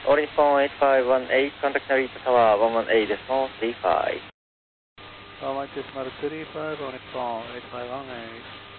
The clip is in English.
Orange phone 8518, contact Narita Tower 118 decimal 35. 118 decimal 35, Orange phone 8518.